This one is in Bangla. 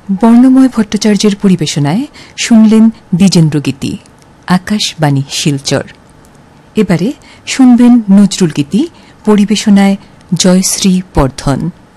বর্ণময় ভট্টাচার্যের পরিবেশনায় শুনলেন দ্বিজেন্দ্র গীতি, আকাশবাণী শিলচর। এবারে শুনবেন নজরুল গীতি, পরিবেশনায় জয়শ্রী বর্ধন।